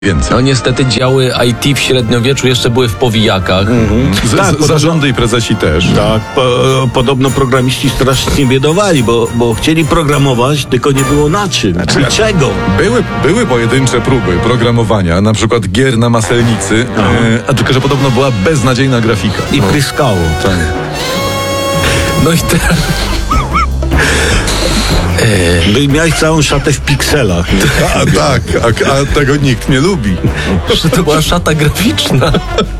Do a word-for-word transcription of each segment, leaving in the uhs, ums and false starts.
Więcej. No niestety działy I T w średniowieczu jeszcze były w powijakach. Mhm. Z, tak, z, zarządy i prezesi też. Tak, po, podobno programiści strasznie biedowali, bo, bo chcieli programować, tylko nie było na czym. Dlaczego? Były, były pojedyncze próby programowania, na przykład gier na maselnicy, e, a tylko, że podobno była beznadziejna grafika. I pryskało. Tak. No i teraz... No i miałeś całą szatę w pikselach. Nie? A, tak, a, a tego nikt nie lubi. Że to była szata graficzna.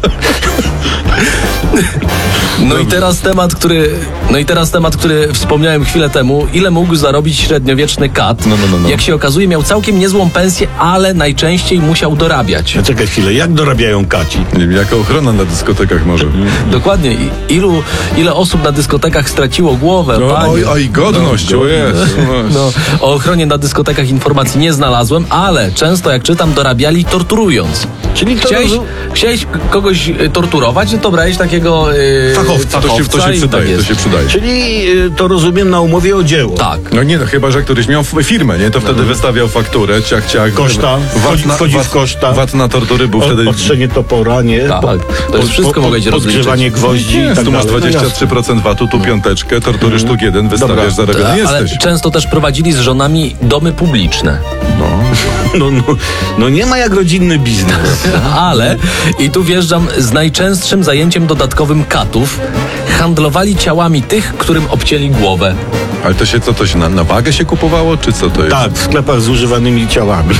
No i teraz temat, który. No i teraz temat, który wspomniałem chwilę temu. Ile mógł zarobić średniowieczny kat? No, no, no, no. Jak się okazuje, miał całkiem niezłą pensję, ale najczęściej musiał dorabiać. No czekaj chwilę, jak dorabiają kaci? Nie wiem, jako ochrona na dyskotekach może. Dokładnie. I ilu, ile osób na dyskotekach straciło głowę? No, panie? oj, oj, godność, No, o jest. No, o ochronie na dyskotekach informacji nie znalazłem, ale często jak czytam, dorabiali torturując. Czyli to Chciałeś, rozu- chciałeś kogoś y, torturować, no to brałeś takiego yy, Fachowca. To się, to się i przydaje, tak to jest. się przydaje. Czyli y, to rozumiem na umowie o dzieło. Tak. No nie, no chyba, że któryś miał firmę, nie? To wtedy wystawiał fakturę, ciach, ciach. Koszta, wchodzi, na, wchodzi VAT, w koszta. VAT na tortury był O, wtedy... Odstrzenie topora, nie? Tak, Po- to jest wszystko po- mogłeś rozliczyć. Podgrzewanie gwoździ Nie, i tak tu masz dalej. dwadzieścia trzy procent VAT-u, tu piąteczkę, tortury sztuk jeden, wystawiasz, zarobiony Ale jesteś. często też prowadzili z żonami domy publiczne. No, no, no nie ma jak rodzinny biznes. Ale, i tu wjeżdżam z najczęstszym zajęciem dodatkowym katów, handlowali ciałami tych, którym obcięli głowę. Ale to się, co to się, na, na wagę się kupowało, czy co to jest? Tak, w sklepach z używanymi ciałami.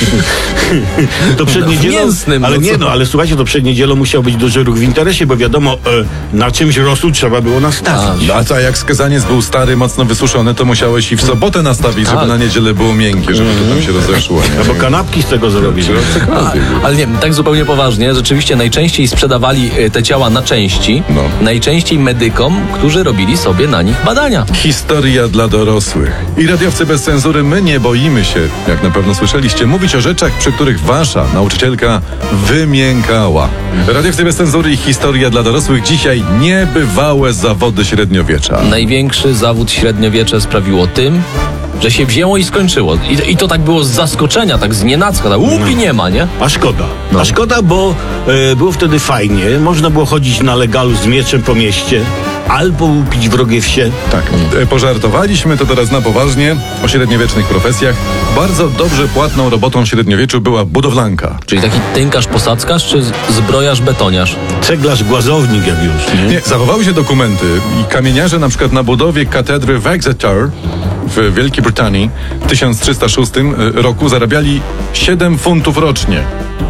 To przed No, w niedzielą, mięsnym, ale no nie co? no, ale słuchajcie, to przed niedzielą musiał być duży ruch w interesie, bo wiadomo, e, na czymś rosół trzeba było nastawić. No, a co, jak skazaniec był stary, mocno wysuszony, to musiałeś i w sobotę nastawić, żeby Tak. na niedzielę było miękkie, żeby to tam się rozeszło. Nie? Albo kanapki z tego zrobili. Czy cokolwiek. Ale nie, tak zupełnie poważnie, rzeczywiście najczęściej sprzedawali y, te ciała na części, No. najczęściej medykom, którzy robili sobie na nich badania. Historia dla dorosłych. I radiowcy bez cenzury, my nie boimy się, jak na pewno słyszeliście, mówić o rzeczach, przy których wasza nauczycielka wymiękała. Radiowcy bez cenzury i historia dla dorosłych dzisiaj niebywałe zawody średniowiecza. Największy zawód średniowiecze sprawiło tym, że się wzięło i skończyło. I, i to tak było z zaskoczenia, tak z nienacka, tak łupi nie ma, nie? A szkoda. No. A szkoda, bo e, było wtedy fajnie. Można było chodzić na legalu z mieczem po mieście, albo łupić wrogie wsie. Tak, e, pożartowaliśmy to teraz na poważnie o średniowiecznych profesjach. Bardzo dobrze płatną robotą w średniowieczu była budowlanka. Czyli taki tynkarz, posadzkarz, czy z- zbrojarz, betoniarz? Ceglarz, głazownik jak już. Nie? Nie, zachowały się dokumenty i kamieniarze na przykład na budowie katedry w Exeter w Wielkiej Brytanii w tysiąc trzysta szóstym roku zarabiali siedem funtów rocznie.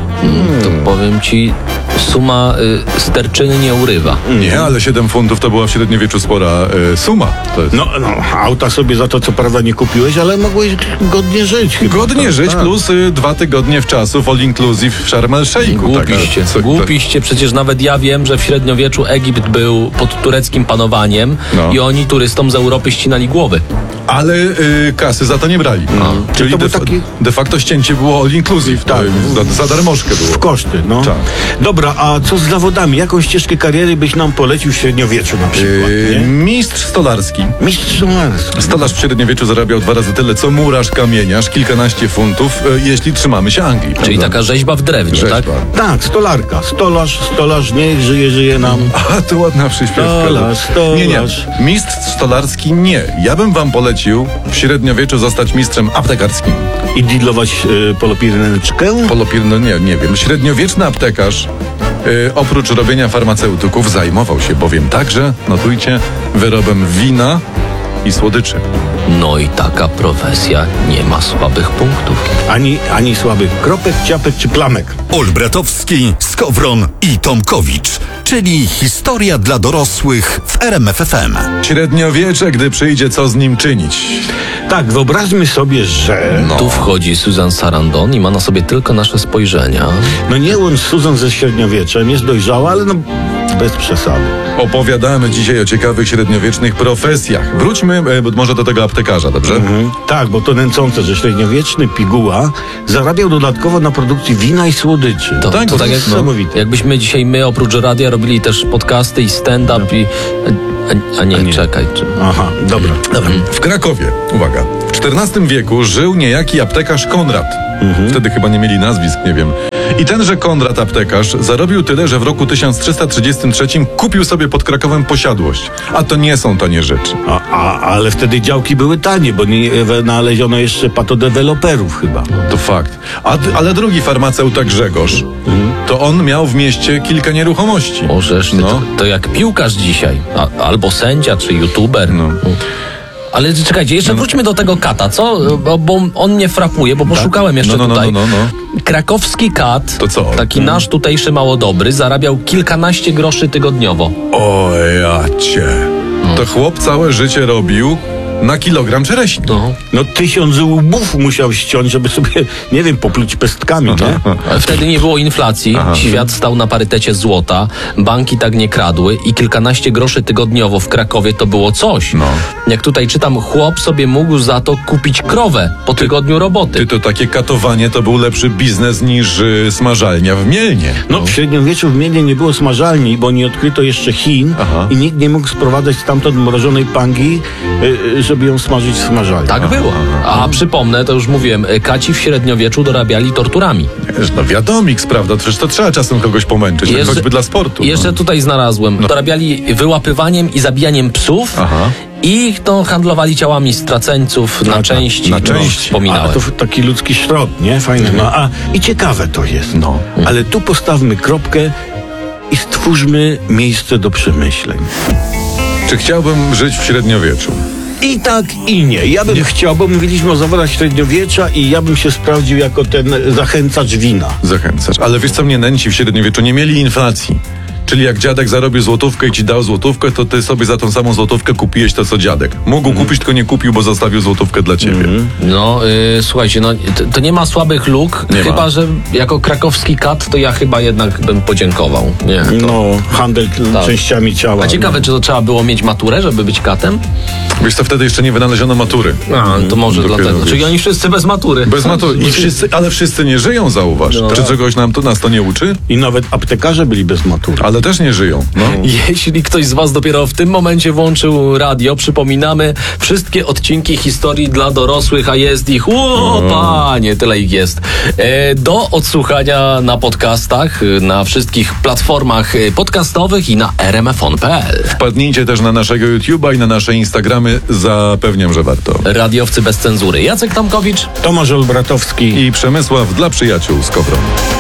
To powiem ci, suma y, sterczyny nie urywa. Nie, ale siedem funtów to była w średniowieczu spora e, suma. To jest No, no, auta sobie za to co prawda nie kupiłeś, ale mogłeś godnie żyć chyba. godnie Tak, żyć tak. plus y, dwa tygodnie w czasu all inclusive w Sharm el Sheikhu. Tak, Głupiście, ale co- głupiście, przecież nawet ja wiem, że w średniowieczu Egipt był pod tureckim panowaniem No. i oni turystom z Europy ścinali głowy. Ale y, kasy za to nie brali. Czyli to de, był taki- de facto ścięcie było all inclusive. Tak. To, za, za darmożkę było. W koszty, no. Tak. Dobra, a co z zawodami? Jaką ścieżkę kariery byś nam polecił w średniowieczu na przykład? Y, nie? mistrz stolarski. Mistrz stolarski. Stolarz w średniowieczu zarabiał dwa razy tyle, co murarz, kamieniarz, kilkanaście funtów, e, jeśli trzymamy się Anglii. Czyli prawda? taka rzeźba w drewnie, Rzeźba. tak? Tak, stolarka. Stolarz, stolarz, niech żyje, żyje nam. A, to ładna przyśpiewka. Stolarz, stolarz. Nie, nie. Mistrz stolarski nie. Ja bym wam polecił w średniowieczu zostać mistrzem aptekarskim. I dealować y, polopirneczkę? Polopir, no nie, nie wiem. Średniowieczny aptekarz e, oprócz robienia farmaceutyków zajmował się bowiem także, notujcie, wyrobem wina i słodyczy. No i taka profesja nie ma słabych punktów. Ani, ani słabych kropek, ciapek czy plamek. Olbratowski, Skowron i Tomkowicz, czyli historia dla dorosłych w R M F F M. Średniowiecze, gdy przyjdzie, co z nim czynić? Tak, wyobraźmy sobie, że... No, Tu wchodzi Susan Sarandon i ma na sobie tylko nasze spojrzenia. no nie łącz Susan ze średniowieczem, jest dojrzała, ale no bez przesady. Opowiadamy dzisiaj o ciekawych średniowiecznych profesjach. Wróćmy e, może do tego aptekarza, dobrze? Mhm. Tak, bo to nęcące, że średniowieczny piguła zarabiał dodatkowo na produkcji wina i słodyczy. To, Tak, to bo tak to jak, jest niesamowite. jakbyśmy dzisiaj my oprócz radia robili też podcasty i stand-up i... A, a, nie, A nie. czekaj. Czy... Aha, dobra. dobra. W Krakowie, uwaga, w czternastym wieku żył niejaki aptekarz Konrad. Wtedy chyba nie mieli nazwisk, nie wiem. I tenże Konrad aptekarz zarobił tyle, że w roku tysiąc trzysta trzydziestym trzecim kupił sobie pod Krakowem posiadłość. A to nie są tanie rzeczy. A, a, ale wtedy działki były tanie, bo nie znaleziono jeszcze patodeweloperów chyba. To fakt. A, ale drugi farmaceuta Grzegorz, to on miał w mieście kilka nieruchomości. Możesz, No. to, to jak piłkarz dzisiaj. A, albo sędzia, czy youtuber. No. Ale czekajcie, jeszcze wróćmy do tego kata, co? Bo, bo on mnie frapuje, bo poszukałem jeszcze No, no, no, tutaj. no, no, no. Krakowski kat, To co? taki nasz tutejszy małodobry, zarabiał kilkanaście groszy tygodniowo. O jacie. To chłop całe życie robił na kilogram czereśni. No. No tysiąc łbów musiał ściąć, żeby sobie, nie wiem, popluć pestkami, nie? Wtedy nie było inflacji, świat stał na parytecie złota, banki tak nie kradły i kilkanaście groszy tygodniowo w Krakowie to było coś. No. Jak tutaj czytam, chłop sobie mógł za to kupić krowę po tygodniu roboty. Ty, to takie katowanie to był lepszy biznes niż y, smażalnia w Mielnie. No, w średniowieczu w Mielnie nie było smażalni, bo nie odkryto jeszcze Chin Aha. i nikt nie mógł sprowadzać stamtąd mrożonej pangi, y, y, żeby ją smażyć w smażalni. Tak było. A przypomnę, to już mówiłem, kaci w średniowieczu dorabiali torturami. Wiesz, no wiadomiks, prawda? Przecież to trzeba czasem kogoś pomęczyć, Jeszcze- choćby dla sportu. Jeszcze no. tutaj znalazłem. Dorabiali wyłapywaniem i zabijaniem psów Aha. i to handlowali ciałami straceńców na tak, części. na No, części. A Wspominałem. to f- taki ludzki szrot, nie? Fajne. No, a, I ciekawe to jest. No. Ale tu postawmy kropkę i stwórzmy miejsce do przemyśleń. Czy chciałbym żyć w średniowieczu? I tak, i nie. Ja bym chciał, bo mówiliśmy o zawodach średniowiecza i ja bym się sprawdził jako ten zachęcacz wina. Zachęcasz. Ale wiesz, co mnie nęci w średniowieczu? Nie mieli inflacji. Czyli jak dziadek zarobił złotówkę i ci dał złotówkę, to ty sobie za tą samą złotówkę kupiłeś to, co dziadek. Mógł kupić, tylko nie kupił, bo zostawił złotówkę dla ciebie. No, y, słuchajcie, no, to, to nie ma słabych luk, Nie chyba, ma. że jako krakowski kat, to ja chyba jednak bym podziękował. Nie. No, handel Tak. częściami ciała. A ciekawe, czy to trzeba było mieć maturę, żeby być katem? Wiesz co, wtedy jeszcze nie wynaleziono matury. A, to może Dopiero, dlatego. wiesz. Czyli oni wszyscy bez matury. Bez matury. I wszyscy, ale wszyscy nie żyją, zauważ. No. Czy czegoś nam to, nas to nie uczy? I nawet aptekarze byli bez matury. Ale też nie żyją. No. Jeśli ktoś z Was dopiero w tym momencie włączył radio, przypominamy wszystkie odcinki historii dla dorosłych, a jest ich, o panie, tyle ich jest. E, do odsłuchania na podcastach, e, na wszystkich platformach e, podcastowych i na r m f on kropka p l. Wpadnijcie też na naszego YouTube'a i na nasze Instagramy. Zapewniam, że warto. Radiowcy bez cenzury. Jacek Tomkowicz. Tomasz Olbratowski. I Przemysław dla przyjaciół z Kowron.